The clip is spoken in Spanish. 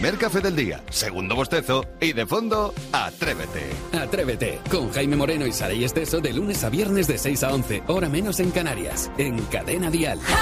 Primer café del día, segundo bostezo y de fondo, Atrévete. Atrévete, con Jaime Moreno y Saray Esteso de lunes a viernes de 6 a 11, hora menos en Canarias, en Cadena Dial.